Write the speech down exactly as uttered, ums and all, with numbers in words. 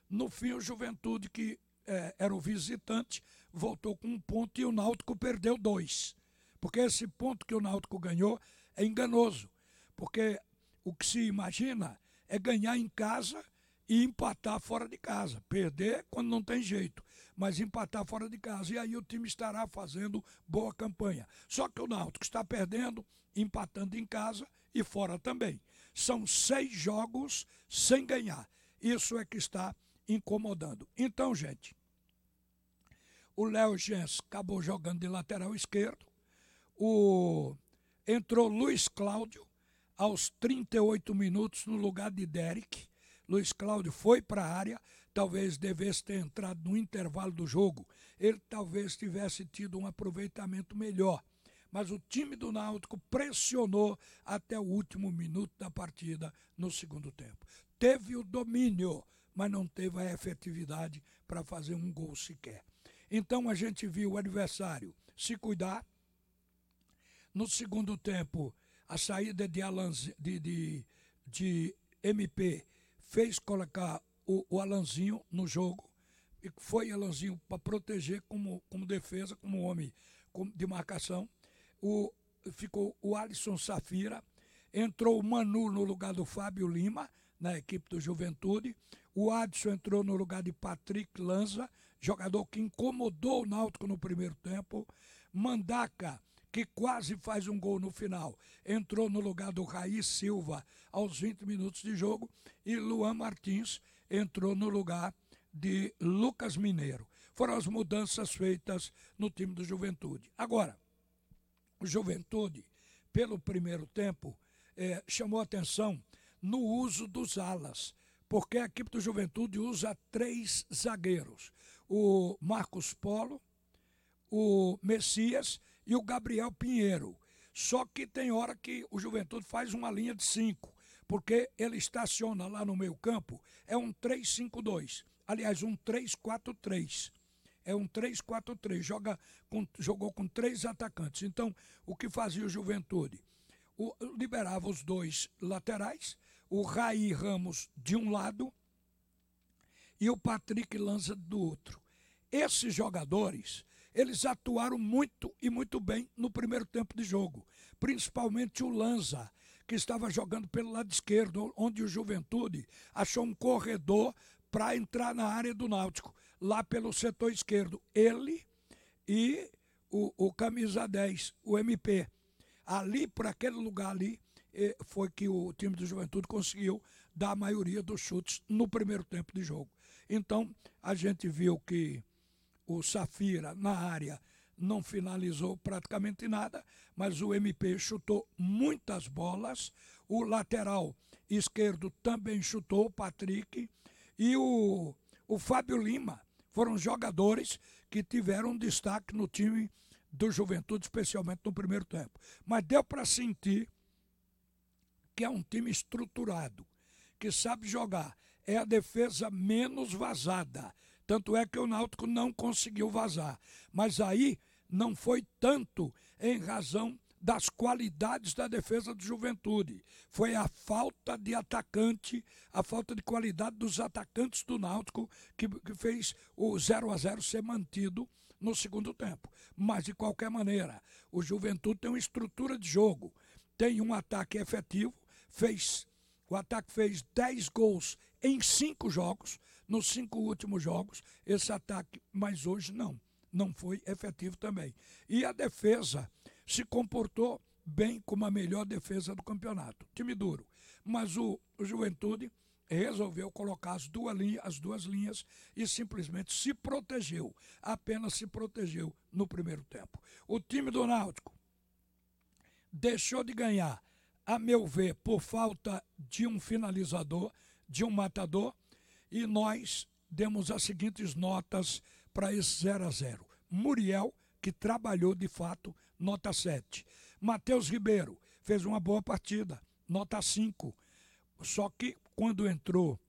No fim, o Juventude, que é, era o visitante, voltou com um ponto e o Náutico perdeu dois. Porque esse ponto que o Náutico ganhou é enganoso. Porque o que se imagina é ganhar em casa e empatar fora de casa. Perder quando não tem jeito, mas empatar fora de casa. E aí o time estará fazendo boa campanha. Só que o Náutico está perdendo, empatando em casa e fora também. São seis jogos sem ganhar. Isso é que está incomodando. Então, gente, o Léo Gens acabou jogando de lateral esquerdo. O... Entrou Luiz Cláudio aos trinta e oito minutos no lugar de Derek. Luiz Cláudio foi para a área, talvez devesse ter entrado no intervalo do jogo. Ele talvez tivesse tido um aproveitamento melhor. Mas o time do Náutico pressionou até o último minuto da partida no segundo tempo. Teve o domínio, mas não teve a efetividade para fazer um gol sequer. Então a gente viu o adversário se cuidar. No segundo tempo, a saída de, Alanzi, de, de, de M P fez colocar o, o Alanzinho no jogo. E foi Alanzinho para proteger como, como defesa, como homem de marcação. O, ficou o Alisson Safira. Entrou o Manu no lugar do Fábio Lima, na equipe do Juventude. O Adson entrou no lugar de Patrick Lanza, jogador que incomodou o Náutico no primeiro tempo. Mandaca, que quase faz um gol no final, entrou no lugar do Raí Silva aos vinte minutos de jogo. E Luan Martins entrou no lugar de Lucas Mineiro. Foram as mudanças feitas no time do Juventude. Agora, o Juventude, pelo primeiro tempo, eh, chamou atenção no uso dos alas, porque a equipe do Juventude usa três zagueiros. O Marcos Polo, o Messias e o Gabriel Pinheiro. Só que tem hora que o Juventude faz uma linha de cinco, porque ele estaciona lá no meio campo, é um três cinco dois. Aliás, um três quatro três. É um três quatro três, joga com, jogou com três atacantes. Então, o que fazia o Juventude? O, liberava os dois laterais, o Raí Ramos de um lado e o Patrick Lanza do outro. Esses jogadores, eles atuaram muito e muito bem no primeiro tempo de jogo, principalmente o Lanza, que estava jogando pelo lado esquerdo, onde o Juventude achou um corredor para entrar na área do Náutico, lá pelo setor esquerdo. Ele e o, o camisa dez, o M P. Ali, para aquele lugar ali, foi que o time do Juventude conseguiu dar a maioria dos chutes no primeiro tempo de jogo. Então, a gente viu que o Safira, na área, não finalizou praticamente nada, mas o M P chutou muitas bolas. O lateral esquerdo também chutou, o Patrick. E o, o Fábio Lima foram jogadores que tiveram destaque no time do Juventude, especialmente no primeiro tempo. Mas deu para sentir que é um time estruturado, que sabe jogar. É a defesa menos vazada. Tanto é que o Náutico não conseguiu vazar. Mas aí não foi tanto em razão das qualidades da defesa do Juventude. Foi a falta de atacante, a falta de qualidade dos atacantes do Náutico que, que fez o zero a zero ser mantido no segundo tempo. Mas, de qualquer maneira, o Juventude tem uma estrutura de jogo, tem um ataque efetivo, fez, o ataque fez dez gols em cinco jogos, nos cinco últimos jogos, esse ataque, mas hoje não, não foi efetivo também. E a defesa se comportou bem como a melhor defesa do campeonato. Time duro. Mas o, o Juventude resolveu colocar as duas, linhas, as duas linhas e simplesmente se protegeu. Apenas se protegeu no primeiro tempo. O time do Náutico deixou de ganhar, a meu ver, por falta de um finalizador, de um matador, e nós demos as seguintes notas para esse zero a zero. Muriel, que trabalhou de fato, nota sete. Matheus Ribeiro fez uma boa partida, nota cinco. Só que quando entrou